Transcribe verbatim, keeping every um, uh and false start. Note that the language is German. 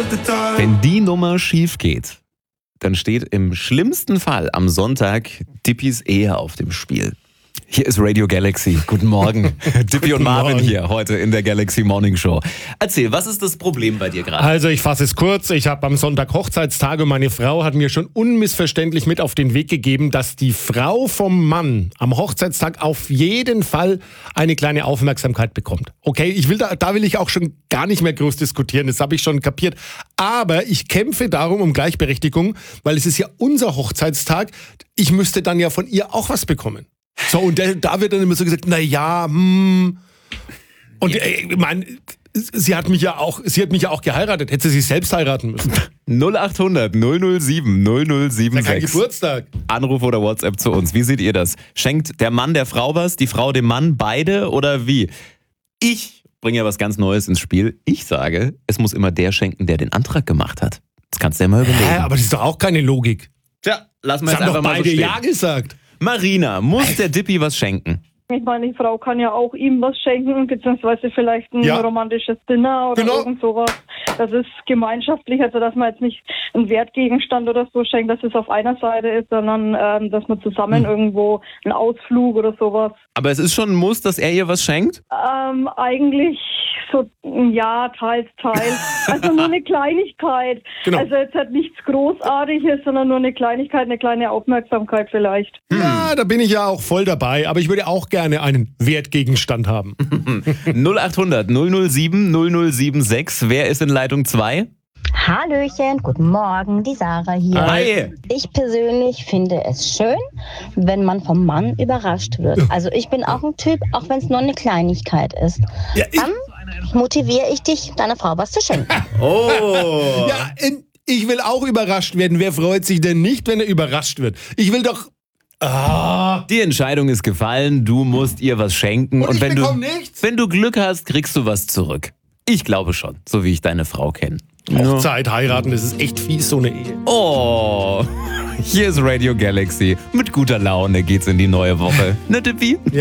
Wenn die Nummer schief geht, dann steht im schlimmsten Fall am Sonntag Dippis Ehe auf dem Spiel. Hier ist Radio Galaxy. Guten Morgen. Dippi und Marvin hier heute in der Galaxy Morning Show. Erzähl, was ist das Problem bei dir gerade? Also ich fasse es kurz. Ich habe am Sonntag Hochzeitstag und meine Frau hat mir schon unmissverständlich mit auf den Weg gegeben, dass die Frau vom Mann am Hochzeitstag auf jeden Fall eine kleine Aufmerksamkeit bekommt. Okay, ich will da, da will ich auch schon gar nicht mehr groß diskutieren. Das habe ich schon kapiert. Aber ich kämpfe darum um Gleichberechtigung, weil es ist ja unser Hochzeitstag. Ich müsste dann ja von ihr auch was bekommen. So, und da wird dann immer so gesagt, na ja, hm. Und äh, ich meine, sie hat mich ja auch, sie hat mich ja auch geheiratet. Hätte sie sich selbst heiraten müssen. null acht hundert null null sieben null null sieben sechs. Kein Geburtstag. Anruf oder WhatsApp zu uns. Wie seht ihr das? Schenkt der Mann der Frau was, die Frau dem Mann, beide oder wie? Ich bringe ja was ganz Neues ins Spiel. Ich sage, es muss immer der schenken, der den Antrag gemacht hat. Das kannst du ja mal überlegen. Hä, aber das ist doch auch keine Logik. Tja, lass mal Das jetzt haben einfach doch mal so beide stehen. Ja gesagt. Marina, muss der Dippi was schenken? Ich meine, die Frau kann ja auch ihm was schenken, beziehungsweise vielleicht ein Ja. romantisches Dinner oder Genau. irgend sowas. Das ist gemeinschaftlich, also dass man jetzt nicht einen Wertgegenstand oder so schenkt, dass es auf einer Seite ist, sondern ähm, dass man zusammen irgendwo einen Ausflug oder sowas. Aber es ist schon ein Muss, dass er ihr was schenkt? Ähm, eigentlich so, ja, teils, teils. Also nur eine Kleinigkeit. Genau. Also jetzt halt nichts Großartiges, sondern nur eine Kleinigkeit, eine kleine Aufmerksamkeit vielleicht. Ja, da bin ich ja auch voll dabei. Aber ich würde auch gerne einen Wertgegenstand haben. null acht hundert null null sieben null null sieben sechs. Wer ist in Leitung zwei? Hallöchen, guten Morgen, die Sarah hier. Hi. Ich persönlich finde es schön, wenn man vom Mann überrascht wird. Also ich bin auch ein Typ, auch wenn es nur eine Kleinigkeit ist. Ja, ich, Dann motiviere ich dich, deiner Frau was zu schenken. Oh. ja, in- ich will auch überrascht werden. Wer freut sich denn nicht, wenn er überrascht wird? Ich will doch... Ah, Die Entscheidung ist gefallen, du musst ihr was schenken. Und ich wenn du, bekomme nichts? wenn du Glück hast, kriegst du was zurück. Ich glaube schon, so wie ich deine Frau kenne. Hochzeit, heiraten, das ist echt fies, so eine Ehe. Oh, hier ist Radio Galaxy. Mit guter Laune geht's in die neue Woche. Ne, Dippi? Ja.